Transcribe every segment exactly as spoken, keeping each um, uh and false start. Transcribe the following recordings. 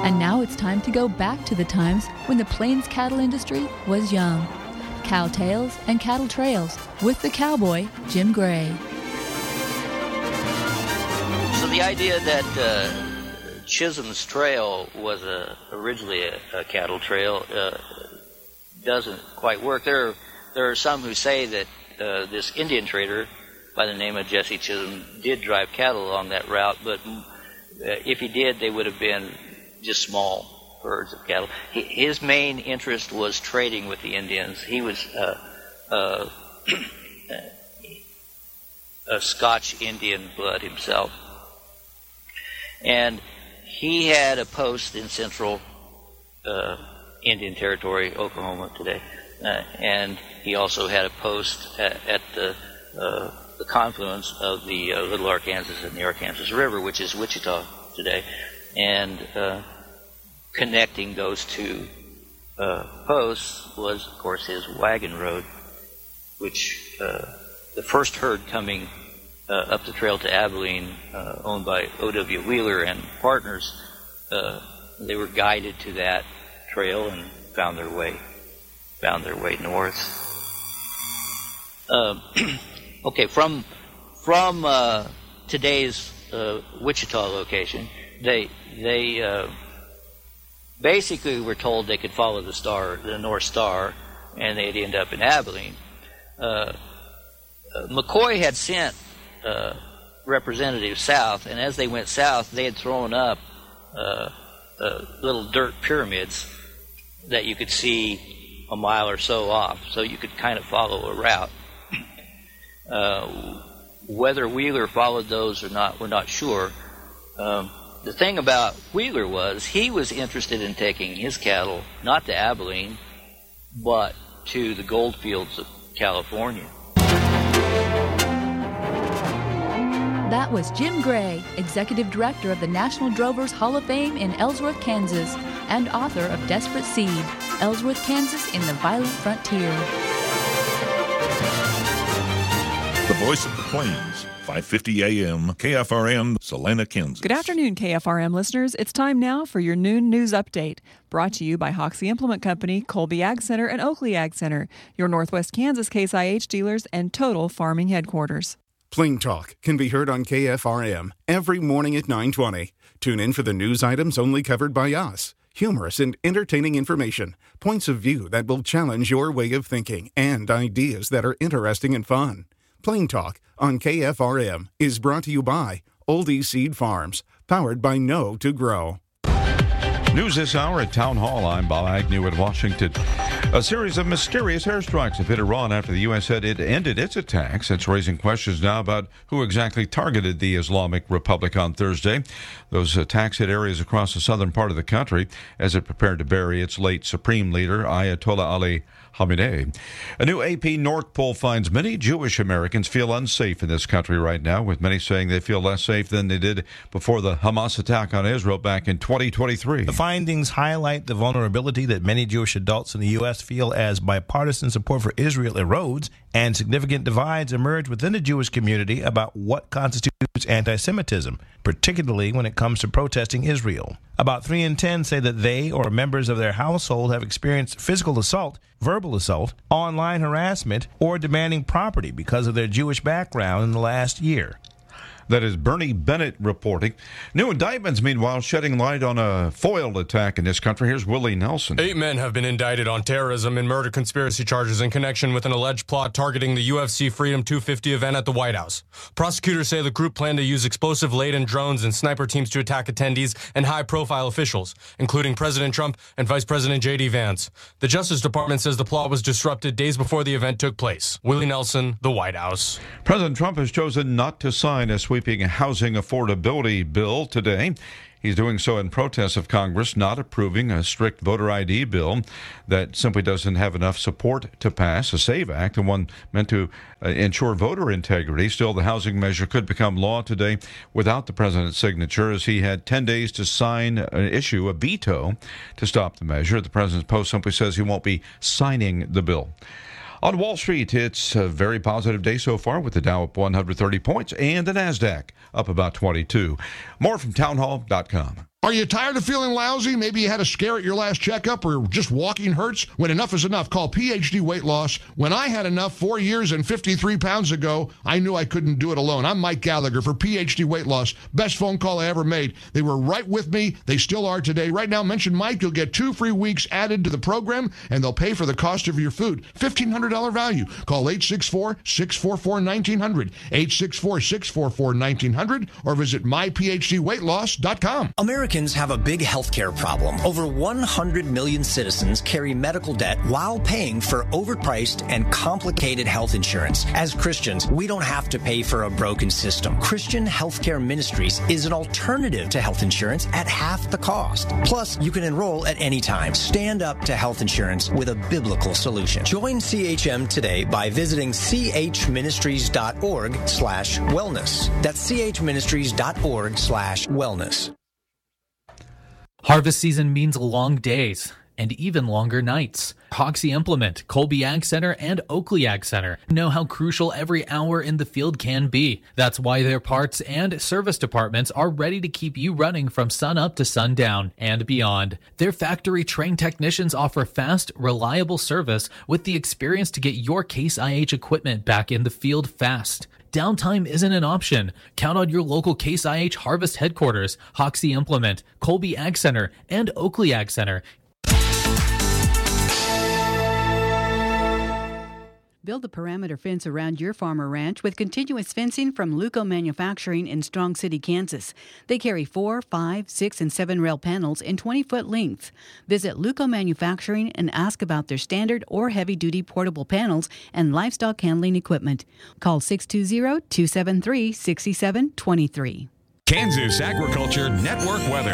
And now it's time to go back to the times when the Plains cattle industry was young. Cow Tales and Cattle Trails with the cowboy, Jim Gray. So the idea that uh, Chisholm's Trail was a, originally a, a cattle trail uh, doesn't quite work. There are, there are some who say that uh, this Indian trader by the name of Jesse Chisholm did drive cattle along that route, but uh, if he did, they would have been just small herds of cattle. He, his main interest was trading with the Indians. He was uh, uh, a Scotch Indian blood himself. And he had a post in central uh, Indian Territory, Oklahoma today. Uh, and he also had a post at, at the, uh, the confluence of the uh, Little Arkansas and the Arkansas River, which is Wichita today. And uh, connecting those two uh, posts was, of course, his wagon road, which uh, the first herd coming uh, up the trail to Abilene, uh, owned by O W Wheeler and partners, uh, they were guided to that trail and found their way, found their way north. Uh, okay, from from uh, today's uh, Wichita location, they they uh, basically were told they could follow the star, the North Star, and they'd end up in Abilene. Uh, uh, McCoy had sent uh, representatives south, and as they went south, they had thrown up uh, uh, little dirt pyramids that you could see a mile or so off, so you could kind of follow a route. Uh, whether Wheeler followed those or not, we're not sure. Um, the thing about Wheeler was he was interested in taking his cattle not to Abilene, but to the gold fields of California. That was Jim Gray, Executive Director of the National Drovers Hall of Fame in Ellsworth, Kansas, and author of Desperate Seed, Ellsworth, Kansas in the Violent Frontier. The Voice of the Plains, five fifty A M, K F R M, Salina, Kansas. Good afternoon, K F R M listeners. It's time now for your noon news update, brought to you by Hoxie Implement Company, Colby Ag Center, and Oakley Ag Center, your Northwest Kansas Case I H dealers and Total Farming headquarters. Plain Talk can be heard on K F R M every morning at nine twenty. Tune in for the news items only covered by us. Humorous and entertaining information, points of view that will challenge your way of thinking, and ideas that are interesting and fun. Plain Talk on K F R M is brought to you by Oldie Seed Farms, powered by Know to Grow. News this hour at Town Hall. I'm Bob Agnew in Washington. A series of mysterious airstrikes have hit Iran after the U S said it ended its attacks. It's raising questions now about who exactly targeted the Islamic Republic on Thursday. Those attacks hit areas across the southern part of the country as it prepared to bury its late supreme leader, Ayatollah Ali Khamenei. A new A P North poll finds many Jewish Americans feel unsafe in this country right now, with many saying they feel less safe than they did before the Hamas attack on Israel back in twenty twenty-three. The findings highlight the vulnerability that many Jewish adults in the U S feel as bipartisan support for Israel erodes and significant divides emerge within the Jewish community about what constitutes anti-Semitism, particularly when it comes to protesting Israel. About three in ten say that they or members of their household have experienced physical assault, verbal assault, online harassment, or demanding property because of their Jewish background in the last year. That is Bernie Bennett reporting. New indictments, meanwhile, shedding light on a foiled attack in this country. Here's Willie Nelson. Eight men have been indicted on terrorism and murder conspiracy charges in connection with an alleged plot targeting the U F C Freedom two fifty event at the White House. Prosecutors say the group planned to use explosive-laden drones and sniper teams to attack attendees and high-profile officials, including President Trump and Vice President J D Vance. The Justice Department says the plot was disrupted days before the event took place. Willie Nelson, the White House. President Trump has chosen not to sign a sweeping housing affordability bill today. He's doing so in protest of Congress not approving a strict voter I D bill that simply doesn't have enough support to pass, a SAVE Act, the one meant to uh, ensure voter integrity. Still, the housing measure could become law today without the president's signature, as he had ten days to sign an issue, a veto, to stop the measure. The president's post simply says he won't be signing the bill. On Wall Street, it's a very positive day so far, with the Dow up one hundred thirty points and the NASDAQ up about twenty-two. More from townhall dot com. Are you tired of feeling lousy? Maybe you had a scare at your last checkup or just walking hurts? When enough is enough, call P H D Weight Loss. When I had enough four years and fifty-three pounds ago, I knew I couldn't do it alone. I'm Mike Gallagher for P H D Weight Loss. Best phone call I ever made. They were right with me. They still are today. Right now, mention Mike. You'll get two free weeks added to the program, and they'll pay for the cost of your food. fifteen hundred dollars value. Call eight six four, six four four, one nine zero zero, eight six four, six four four, one nine zero zero, or visit my p h d weight loss dot com. Americans have a big healthcare problem. Over one hundred million citizens carry medical debt while paying for overpriced and complicated health insurance. As Christians, we don't have to pay for a broken system. Christian Healthcare Ministries is an alternative to health insurance at half the cost. Plus, you can enroll at any time. Stand up to health insurance with a biblical solution. Join C H M today by visiting c h ministries dot org slash wellness. That's c h ministries dot org slash wellness. Harvest season means long days and even longer nights. Hoxie Implement, Colby Ag Center, and Oakley Ag Center know how crucial every hour in the field can be. That's why their parts and service departments are ready to keep you running from sun up to sundown and beyond. Their factory-trained technicians offer fast, reliable service with the experience to get your Case I H equipment back in the field fast. Downtime isn't an option. Count on your local Case I H Harvest headquarters, Hoxie Implement, Colby Ag Center, and Oakley Ag Center. Build a perimeter fence around your farm or ranch with continuous fencing from Luco Manufacturing in Strong City, Kansas. They carry four, five, six, and seven rail panels in twenty-foot lengths. Visit Luco Manufacturing and ask about their standard or heavy-duty portable panels and livestock handling equipment. Call six two zero, two seven three, six seven two three. Kansas Agriculture Network weather.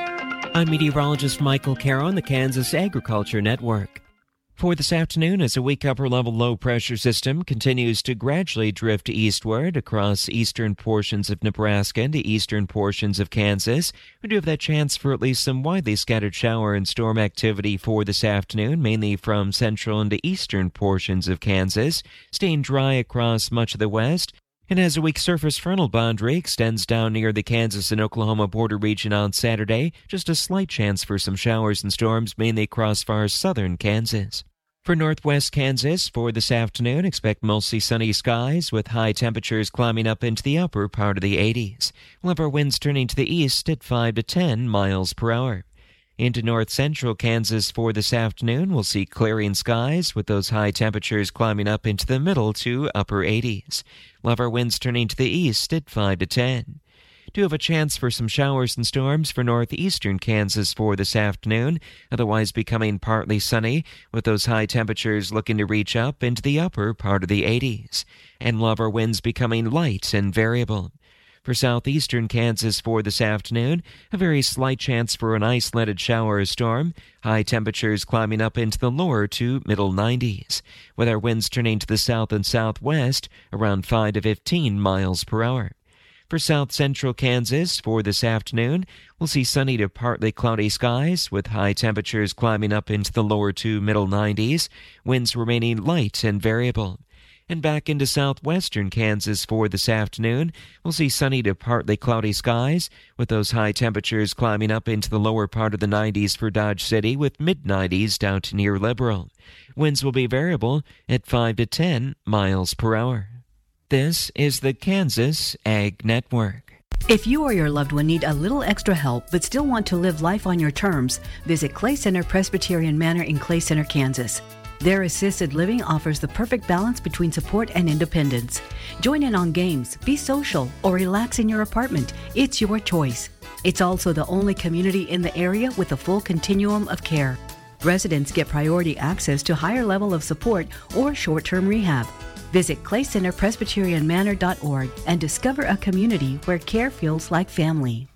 I'm meteorologist Michael Caro on the Kansas Agriculture Network. For this afternoon, as a weak upper-level low-pressure system continues to gradually drift eastward across eastern portions of Nebraska and the eastern portions of Kansas, we do have that chance for at least some widely scattered shower and storm activity for this afternoon, mainly from central and the eastern portions of Kansas, staying dry across much of the west. And as a weak surface frontal boundary extends down near the Kansas and Oklahoma border region on Saturday, just a slight chance for some showers and storms, mainly across far southern Kansas. For northwest Kansas, for this afternoon, expect mostly sunny skies with high temperatures climbing up into the upper part of the eighties. We'll have our winds turning to the east at five to ten miles per hour. Into north central Kansas for this afternoon, we'll see clearing skies with those high temperatures climbing up into the middle to upper eighties. We'll have our winds turning to the east at five to ten. Do have a chance for some showers and storms for northeastern Kansas for this afternoon, otherwise becoming partly sunny, with those high temperatures looking to reach up into the upper part of the eighties. And we'll have our winds becoming light and variable. For southeastern Kansas for this afternoon, a very slight chance for an isolated shower or storm, high temperatures climbing up into the lower to middle nineties, with our winds turning to the south and southwest around five to fifteen miles per hour. For south central Kansas for this afternoon, we'll see sunny to partly cloudy skies with high temperatures climbing up into the lower to middle nineties, winds remaining light and variable. And back into southwestern Kansas for this afternoon, we'll see sunny to partly cloudy skies with those high temperatures climbing up into the lower part of the nineties for Dodge City with mid-nineties down to near Liberal. Winds will be variable at five to ten miles per hour. This is the Kansas Ag Network. If you or your loved one need a little extra help but still want to live life on your terms, visit Clay Center Presbyterian Manor in Clay Center, Kansas. Their assisted living offers the perfect balance between support and independence. Join in on games, be social, or relax in your apartment. It's your choice. It's also the only community in the area with a full continuum of care. Residents get priority access to higher level of support or short-term rehab. Visit clay center presbyterian manor dot org and discover a community where care feels like family.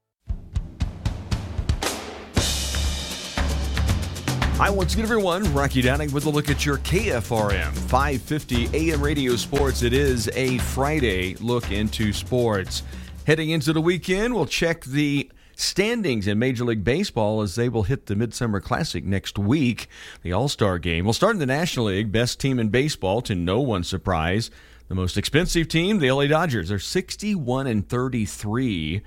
Hi, once again, everyone. Rocky Downing with a look at your K F R M five fifty A M radio sports. It is a Friday look into sports. Heading into the weekend, we'll check the standings in Major League Baseball as they will hit the Midsummer Classic next week, the All-Star Game. We'll start in the National League, best team in baseball to no one's surprise. The most expensive team, the L A Dodgers, are sixty-one and thirty-three.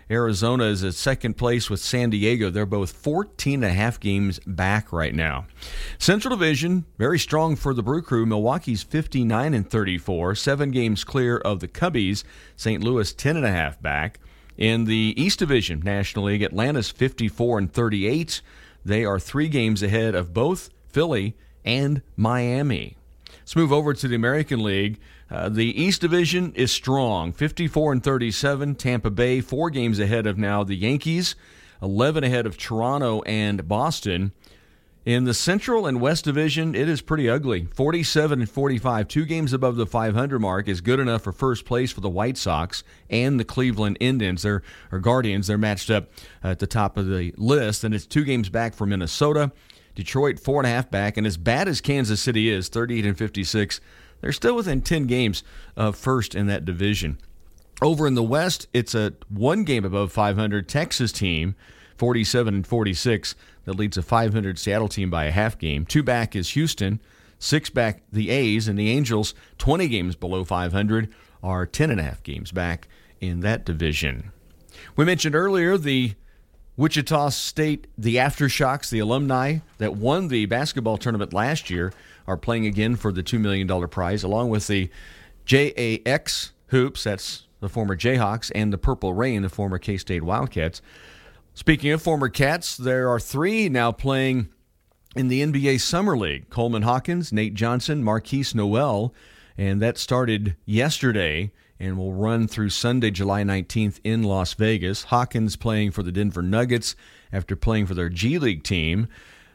Arizona is at second place with San Diego. They're both fourteen and a half games back right now. Central Division, very strong for the Brew Crew. Milwaukee's fifty-nine and thirty-four, seven games clear of the Cubbies. Saint Louis ten and a half back. In the East Division, National League, Atlanta's fifty-four and thirty-eight. They are three games ahead of both Philly and Miami. Let's move over to the American League. Uh, the East Division is strong, fifty-four and thirty-seven. Tampa Bay, four games ahead of now the Yankees, eleven ahead of Toronto and Boston. In the Central and West Division, it is pretty ugly, forty-seven and forty-five. Two games above the five hundred mark is good enough for first place for the White Sox and the Cleveland Indians. They're, or Guardians, they're matched up at the top of the list, and it's two games back for Minnesota. Detroit, four and a half back, and as bad as Kansas City is, thirty-eight and fifty-six, they're still within ten games of first in that division. Over in the West, it's a one game above five hundred Texas team, forty-seven and forty-six, that leads a five hundred Seattle team by a half game. Two back is Houston, six back the A's, and the Angels, twenty games below five hundred, are ten and a half games back in that division. We mentioned earlier the Wichita State, the Aftershocks, the alumni that won the basketball tournament last year, are playing again for the two million dollars prize, along with the J A X Hoops, that's the former Jayhawks, and the Purple Rain, the former K-State Wildcats. Speaking of former Cats, there are three now playing in the N B A Summer League. Coleman Hawkins, Nate Johnson, Marquise Noel, and that started yesterday and will run through Sunday, July nineteenth in Las Vegas. Hawkins playing for the Denver Nuggets after playing for their G League team.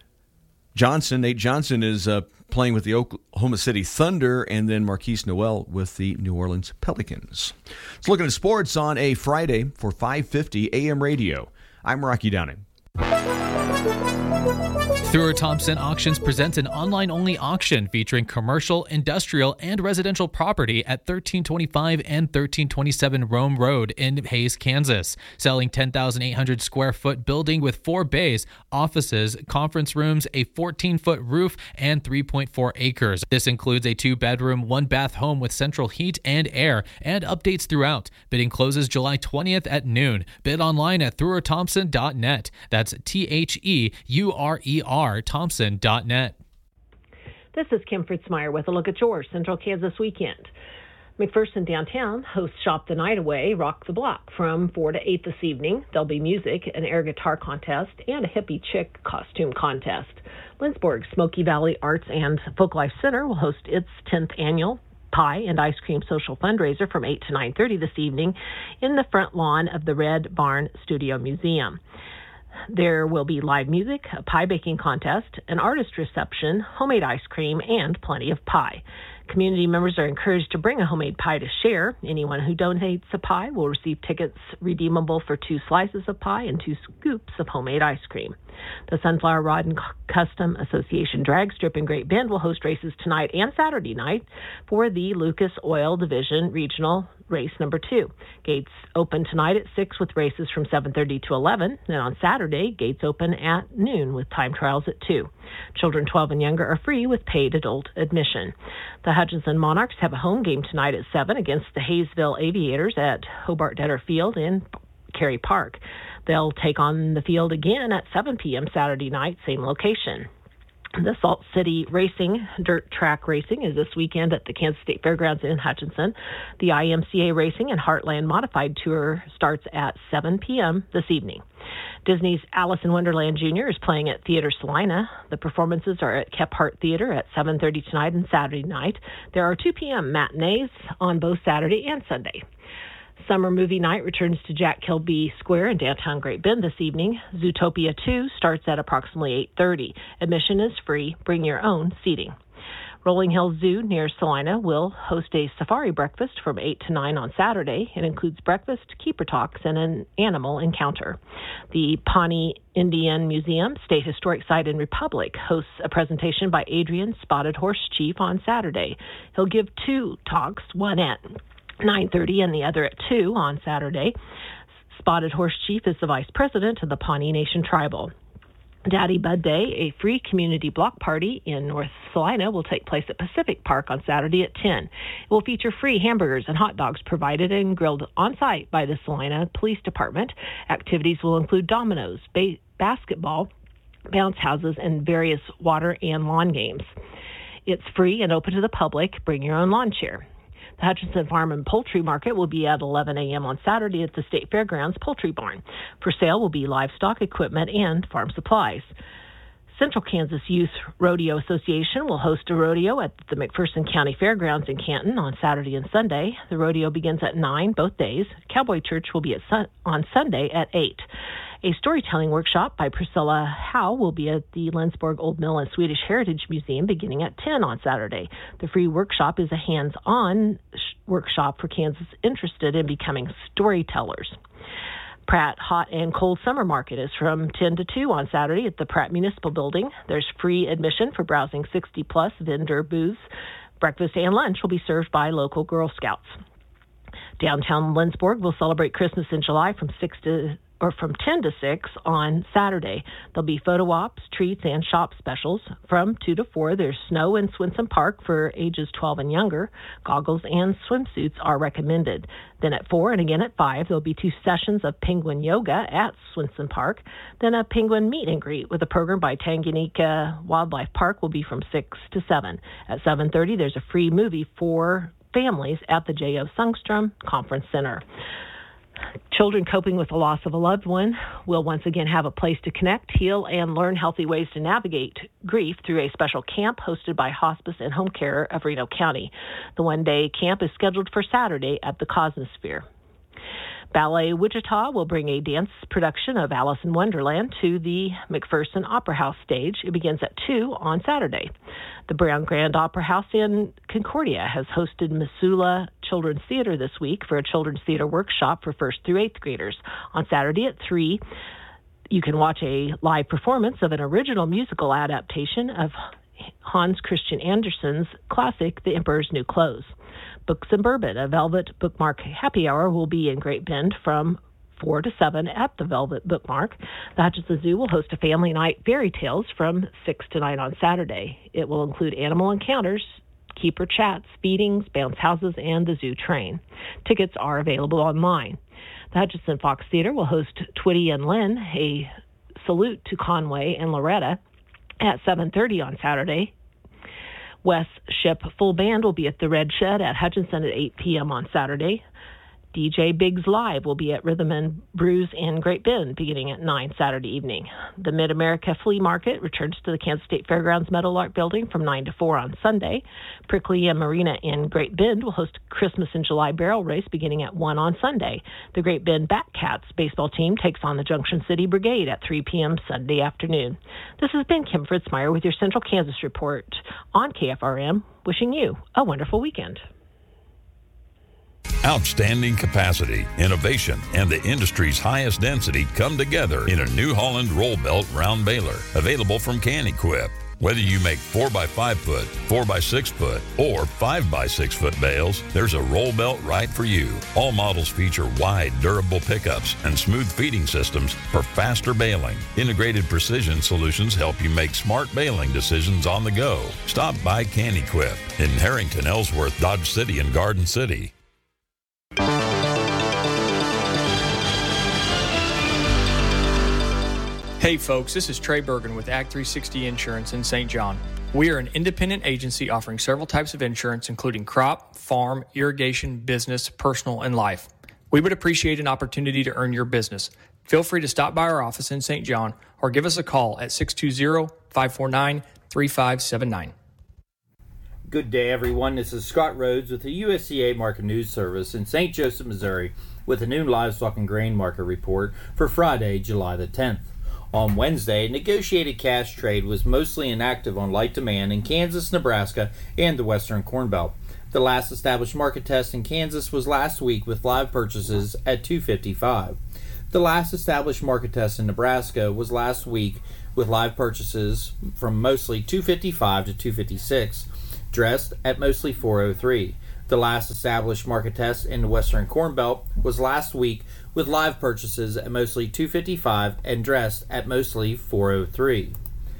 Johnson, Nate Johnson, is uh, playing with the Oklahoma City Thunder, and then Marquise Noel with the New Orleans Pelicans. Let's look at sports on a Friday for five fifty A M Radio. I'm Rocky Downing. Thrower Thompson Auctions presents an online-only auction featuring commercial, industrial, and residential property at thirteen twenty-five and thirteen twenty-seven Rome Road in Hays, Kansas. Selling ten thousand eight hundred square foot building with four bays, offices, conference rooms, a fourteen foot roof, and three point four acres. This includes a two-bedroom, one-bath home with central heat and air, and updates throughout. Bidding closes July twentieth at noon. Bid online at thrower thompson dot net. That's T H E U R E R Thompson dot net. This is Kim Fritzmeyer with a look at your Central Kansas weekend. McPherson Downtown hosts Shop the Night Away, Rock the Block from four to eight this evening. There'll be music, an air guitar contest, and a hippie chick costume contest. Lindsborg Smoky Valley Arts and Folklife Center will host its tenth annual pie and ice cream social fundraiser from eight to nine thirty this evening in the front lawn of the Red Barn Studio Museum. There will be live music, a pie baking contest, an artist reception, homemade ice cream, and plenty of pie. Community members are encouraged to bring a homemade pie to share. Anyone who donates a pie will receive tickets redeemable for two slices of pie and two scoops of homemade ice cream. The Sunflower Rod and Custom Association Drag Strip in Great Bend will host races tonight and Saturday night for the Lucas Oil Division Regional Race Number two. Gates open tonight at six with races from seven thirty to eleven. And on Saturday, gates open at noon with time trials at two. Children twelve and younger are free with paid adult admission. The Hutchinson Monarchs have a home game tonight at seven against the Hayesville Aviators at Hobart Detter Field in Cary Park. They'll take on the field again at seven p.m. Saturday night, same location. The Salt City Racing Dirt Track Racing is this weekend at the Kansas State Fairgrounds in Hutchinson. The I M C A Racing and Heartland Modified Tour starts at seven p.m. this evening. Disney's Alice in Wonderland Junior is playing at Theater Salina. The performances are at Kephart Theater at seven thirty tonight and Saturday night. There are two p.m. matinees on both Saturday and Sunday. Summer Movie Night returns to Jack Kilby Square in downtown Great Bend this evening. Zootopia two starts at approximately eight thirty. Admission is free. Bring your own seating. Rolling Hills Zoo near Salina will host a safari breakfast from eight to nine on Saturday. It includes breakfast, keeper talks, and an animal encounter. The Pawnee Indian Museum, State Historic Site in Republic, hosts a presentation by Adrian Spotted Horse Chief on Saturday. He'll give two talks, one at nine thirty and the other at two on Saturday. Spotted Horse Chief is the vice president of the Pawnee Nation Tribal. Daddy Bud Day, a free community block party in North Salina, will take place at Pacific Park on Saturday at ten. It will feature free hamburgers and hot dogs provided and grilled on-site by the Salina Police Department. Activities will include dominoes, ba- basketball, bounce houses, and various water and lawn games. It's free and open to the public. Bring your own lawn chair. The Hutchinson Farm and Poultry Market will be at eleven a.m. on Saturday at the State Fairgrounds Poultry Barn. For sale will be livestock equipment and farm supplies. Central Kansas Youth Rodeo Association will host a rodeo at the McPherson County Fairgrounds in Canton on Saturday and Sunday. The rodeo begins at nine both days. Cowboy Church will be at sun- on Sunday at eight. A storytelling workshop by Priscilla Howe will be at the Lensborg Old Mill and Swedish Heritage Museum beginning at ten on Saturday. The free workshop is a hands-on sh- workshop for Kansas interested in becoming storytellers. Pratt Hot and Cold Summer Market is from ten to two on Saturday at the Pratt Municipal Building. There's free admission for browsing sixty-plus vendor booths. Breakfast and lunch will be served by local Girl Scouts. Downtown Lensborg will celebrate Christmas in July from six to or from ten to six on Saturday. There'll be photo ops, treats, and shop specials. From two to four, there's snow in Swinson Park for ages twelve and younger. Goggles and swimsuits are recommended. Then at four and again at five, there'll be two sessions of penguin yoga at Swinson Park. Then a penguin meet and greet with a program by Tanganyika Wildlife Park will be from six to seven. At seven thirty, there's a free movie for families at the J O. Sundstrom Conference Center. Children coping with the loss of a loved one will once again have a place to connect, heal, and learn healthy ways to navigate grief through a special camp hosted by Hospice and Home Care of Reno County. The one-day camp is scheduled for Saturday at the Cosmosphere. Ballet Wichita will bring a dance production of Alice in Wonderland to the McPherson Opera House stage. It begins at two on Saturday. The Brown Grand Opera House in Concordia has hosted Missoula Children's Theater this week for a children's theater workshop for first through eighth graders. On Saturday at three, you can watch a live performance of an original musical adaptation of Hans Christian Andersen's classic, The Emperor's New Clothes. Books and Bourbon, a Velvet Bookmark Happy Hour, will be in Great Bend from four to seven at the Velvet Bookmark. The Hutchinson Zoo will host a family night fairy tales from six to nine on Saturday. It will include animal encounters, keeper chats, feedings, bounce houses, and the zoo train. Tickets are available online. The Hutchinson Fox Theater will host Twitty and Lynn, a salute to Conway and Loretta, at seven thirty on Saturday. West Ship Full Band will be at the Red Shed at Hutchinson at eight p.m. on Saturday. D J Biggs Live will be at Rhythm and Brews in Great Bend beginning at nine Saturday evening. The Mid-America Flea Market returns to the Kansas State Fairgrounds Meadowlark Building from nine to four on Sunday. Prickly and Marina in Great Bend will host a Christmas in July barrel race beginning at one on Sunday. The Great Bend Batcats baseball team takes on the Junction City Brigade at three p.m. Sunday afternoon. This has been Kim Fritzmeyer with your Central Kansas Report on K F R M, wishing you a wonderful weekend. Outstanding capacity, innovation, and the industry's highest density come together in a New Holland roll belt round baler, available from Can-Equip. Whether you make four by five foot, four by six foot, or five by six foot bales, there's a roll belt right for you. All models feature wide, durable pickups and smooth feeding systems for faster baling. Integrated precision solutions help you make smart baling decisions on the go. Stop by Can-Equip in Harrington, Ellsworth, Dodge City, and Garden City. Hey folks, this is Trey Bergen with Act three sixty Insurance in Saint John. We are an independent agency offering several types of insurance, including crop, farm, irrigation, business, personal, and life. We would appreciate an opportunity to earn your business. Feel free to stop by our office in Saint John or give us a call at six two zero, five four nine, three five seven nine. Good day, everyone. This is Scott Rhodes with the U S D A Market News Service in Saint Joseph, Missouri, with a new livestock and grain market report for Friday, July the tenth. On Wednesday, negotiated cash trade was mostly inactive on light demand in Kansas, Nebraska, and the Western Corn Belt. The last established market test in Kansas was last week with live purchases at two fifty-five. The last established market test in Nebraska was last week with live purchases from mostly two fifty-five to two fifty-six, dressed at mostly four oh three. The last established market test in the Western Corn Belt was last week, with live purchases at mostly two fifty-five and dressed at mostly four oh three.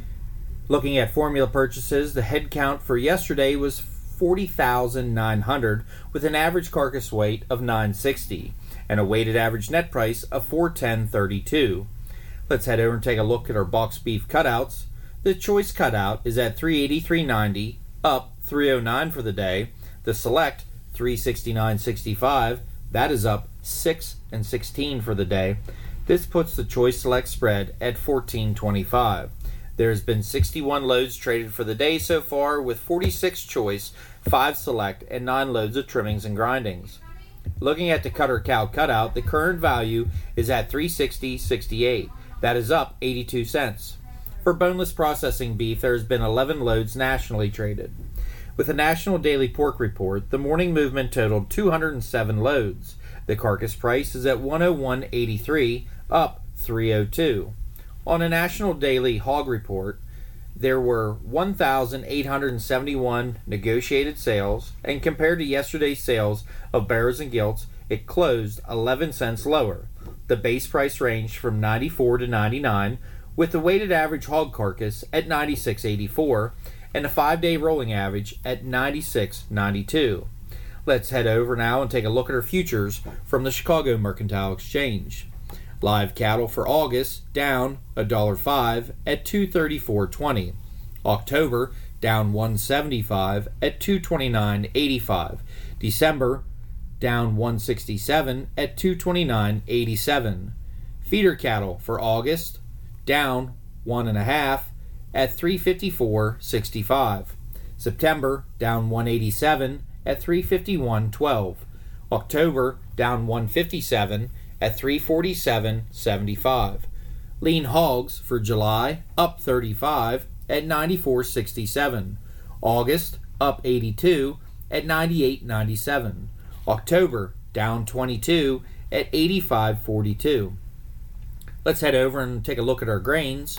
Looking at formula purchases, the head count for yesterday was forty thousand nine hundred, with an average carcass weight of nine sixty and a weighted average net price of four ten thirty-two. Let's head over and take a look at our box beef cutouts. The choice cutout is at three eighty-three ninety, up three oh nine for the day. The select three sixty-nine sixty-five, that is up six and sixteen for the day. This puts the choice select spread at fourteen twenty-five. There's been sixty-one loads traded for the day so far, with forty-six choice, five select, and nine loads of trimmings and grindings. Looking at the cutter cow cutout, the current value is at three sixty sixty-eight. That is up eighty-two cents. For boneless processing beef, there has been eleven loads nationally traded. With the National Daily Pork Report, the morning movement totaled two hundred seven loads. The carcass price is at one oh one eighty-three, up three oh two. On a National Daily Hog Report, there were one thousand eight hundred seventy-one negotiated sales, and compared to yesterday's sales of barrows and gilts, it closed eleven cents lower. The base price ranged from ninety-four to ninety-nine, with the weighted average hog carcass at ninety-six eighty-four, and a five-day rolling average at ninety-six ninety-two. Let's head over now and take a look at our futures from the Chicago Mercantile Exchange. Live cattle for August down one dollar five at two thirty-four twenty. October down one seventy-five at two twenty-nine eighty-five. December down one sixty-seven at two twenty-nine eighty-seven. Feeder cattle for August down one and a half at three fifty-four sixty-five. September down one eighty-seven at three fifty-one twelve. October down one fifty-seven at three forty-seven seventy-five. Lean hogs for July up thirty-five at ninety-four sixty-seven. August up eighty-two at ninety-eight ninety-seven. October down twenty-two at eighty-five forty-two. Let's head over and take a look at our grains.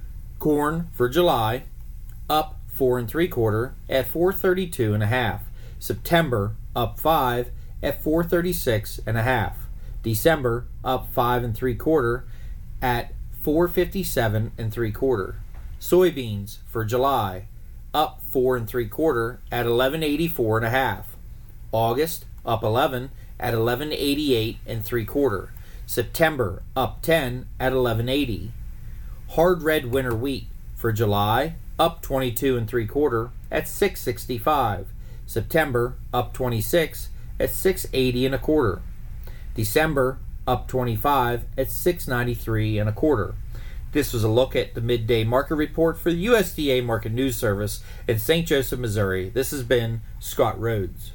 Corn for July up four and three quarter at four thirty-two and a half. September up five at four thirty-six and a half. December up five and three quarter at four fifty-seven and three quarter. Soybeans for July up four and three quarter at eleven eighty-four and a half. August up eleven at eleven eighty-eight and three quarter. September up ten at eleven eighty. Hard red winter wheat for July up twenty-two and three quarter at six sixty-five. September up twenty-six at six eighty and a quarter. December up twenty-five at six ninety-three and a quarter. This was a look at the midday market report for the U S D A Market News Service in Saint Joseph, Missouri. This has been Scott Rhodes.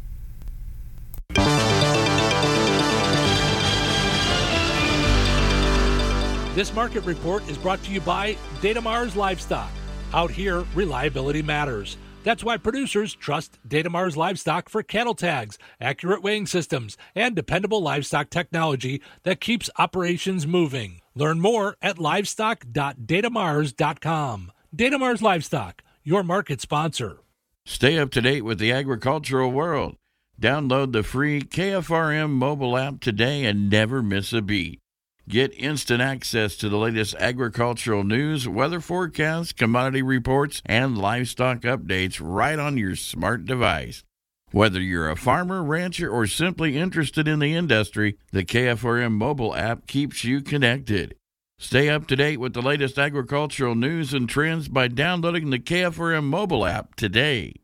This market report is brought to you by Datamars Livestock. Out here, reliability matters. That's why producers trust Datamars Livestock for cattle tags, accurate weighing systems, and dependable livestock technology that keeps operations moving. Learn more at livestock dot datamars dot com. Datamars Livestock, your market sponsor. Stay up to date with the agricultural world. Download the free K F R M mobile app today and never miss a beat. Get instant access to the latest agricultural news, weather forecasts, commodity reports, and livestock updates right on your smart device. Whether you're a farmer, rancher, or simply interested in the industry, the K F R M mobile app keeps you connected. Stay up to date with the latest agricultural news and trends by downloading the K F R M mobile app today.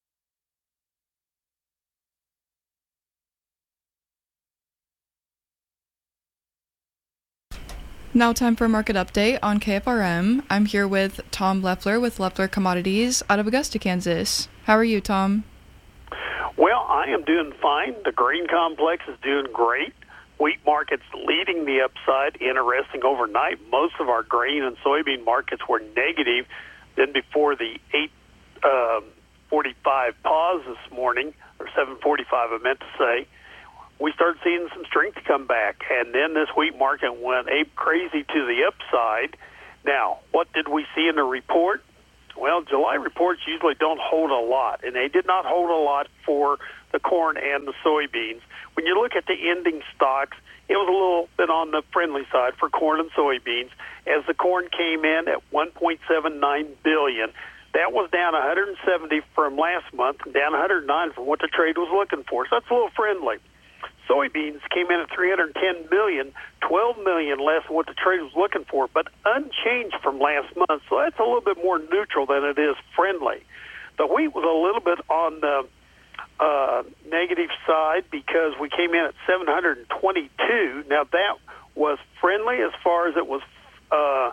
Now time for a market update on K F R M. I'm here with Tom Leffler with Leffler Commodities out of Augusta, Kansas. How are you, Tom? Well, I am doing fine. The grain complex is doing great. Wheat market's leading the upside. Interesting, overnight, most of our grain and soybean markets were negative. Then before the eight forty-five pause this morning, or seven forty-five I meant to say, we started seeing some strength come back, and then this wheat market went ape crazy to the upside. Now, what did we see in the report? Well, July reports usually don't hold a lot, and they did not hold a lot for the corn and the soybeans. When you look at the ending stocks, it was a little bit on the friendly side for corn and soybeans, as the corn came in at one point seven nine billion dollars. That was down one hundred seventy from last month and down one hundred nine from what the trade was looking for. So that's a little friendly. Soybeans came in at three hundred ten million dollars, twelve million dollars less than what the trade was looking for, but unchanged from last month. So that's a little bit more neutral than it is friendly. The wheat was a little bit on the uh, negative side because we came in at seven hundred twenty-two. Now that was friendly as far as it was uh,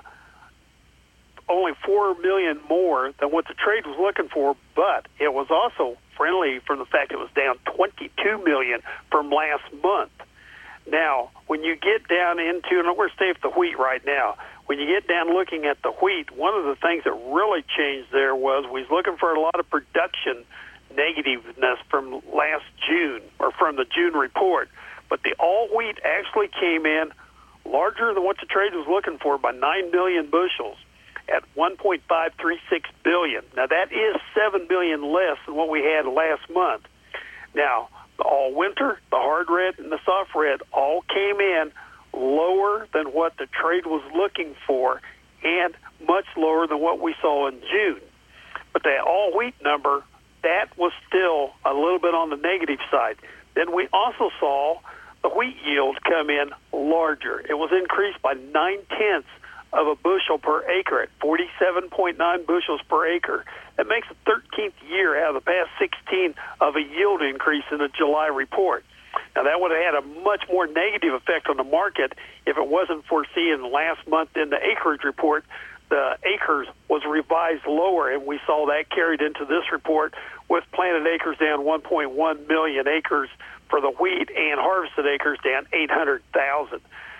only four million dollars more than what the trade was looking for, but it was also friendly from the fact it was down twenty-two million dollars from last month. Now, when you get down into, and we're staying with the wheat right now, when you get down looking at the wheat, one of the things that really changed there was we was looking for a lot of production negativeness from last June, or from the June report. But the all wheat actually came in larger than what the trade was looking for by nine million bushels at one point five three six billion. Now, that is seven billion less than what we had last month. Now, the all winter, the hard red, and the soft red all came in lower than what the trade was looking for and much lower than what we saw in June. But that all wheat number, that was still a little bit on the negative side. Then we also saw the wheat yield come in larger. It was increased by nine-tenths of a bushel per acre at forty-seven point nine bushels per acre. That makes the thirteenth year out of the past sixteen of a yield increase in the July report. Now, that would have had a much more negative effect on the market if it wasn't foreseen last month in the acreage report. The acres was revised lower, and we saw that carried into this report with planted acres down one point one million acres for the wheat and harvested acres down eight hundred thousand.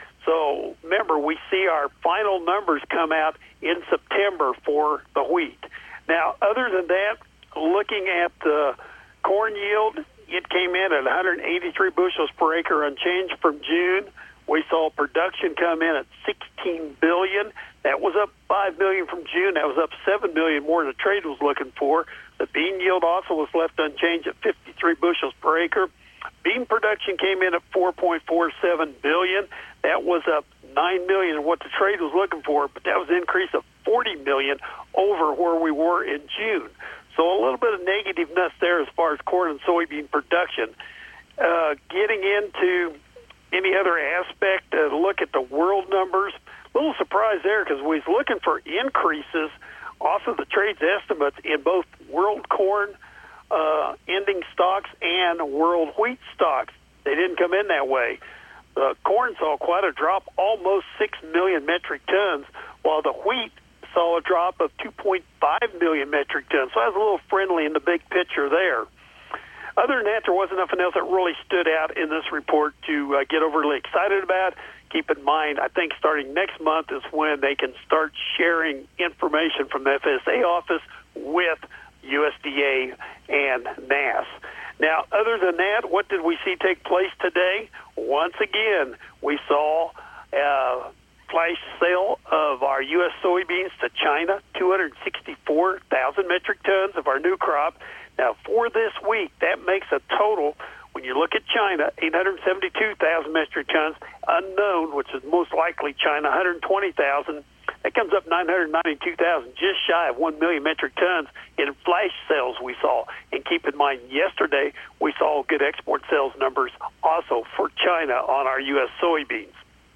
So remember, we see our final numbers come out in September for the wheat. Now, other than that, looking at the corn yield, it came in at one hundred eighty-three bushels per acre, unchanged from June. We saw production come in at sixteen billion. That was up five million from June. That was up seven million more than the trade was looking for. The bean yield also was left unchanged at fifty-three bushels per acre. Bean production came in at four point four seven billion. That was up nine million in what the trade was looking for, but that was an increase of forty million over where we were in June. So a little bit of negativeness there as far as corn and soybean production. Uh, getting into any other aspect, uh, look at the world numbers. A little surprise there because we was looking for increases off of the trade's estimates in both world corn uh, ending stocks and world wheat stocks. They didn't come in that way. The corn saw quite a drop, almost six million metric tons, while the wheat saw a drop of two point five million metric tons. So that was a little friendly in the big picture there. Other than that, there wasn't nothing else that really stood out in this report to uh, get overly excited about. Keep in mind, I think starting next month is when they can start sharing information from the F S A office with U S D A and N A S. Now, other than that, what did we see take place today? Once again, we saw a flash sale of our U S soybeans to China, two hundred sixty-four thousand metric tons of our new crop. Now, for this week, that makes a total, when you look at China, eight hundred seventy-two thousand metric tons, unknown, which is most likely China, one hundred twenty thousand. That comes up nine hundred ninety-two thousand, just shy of one million metric tons in flash sales we saw. And keep in mind, yesterday we saw good export sales numbers also for China on our U S soybeans.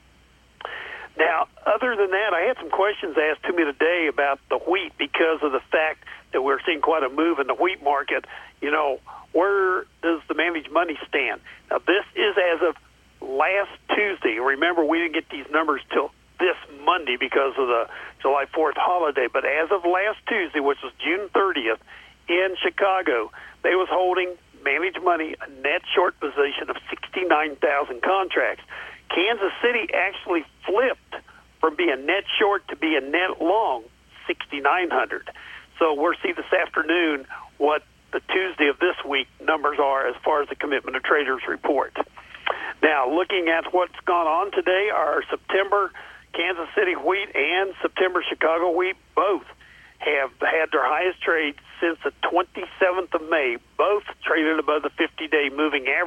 Now, other than that, I had some questions asked to me today about the wheat because of the fact that we're seeing quite a move in the wheat market. You know, where does the managed money stand? Now, this is as of last Tuesday. Remember, we didn't get these numbers till this Monday because of the July fourth holiday. But as of last Tuesday, which was June thirtieth, in Chicago, they was holding managed money a net short position of sixty-nine thousand contracts. Kansas City actually flipped from being net short to being net long, sixty-nine hundred. So we'll see this afternoon what the Tuesday of this week numbers are as far as the Commitment of Traders report. Now, looking at what's gone on today, our September Kansas City wheat and September Chicago wheat both have had their highest trade since the twenty-seventh of May, both traded above the fifty-day moving average.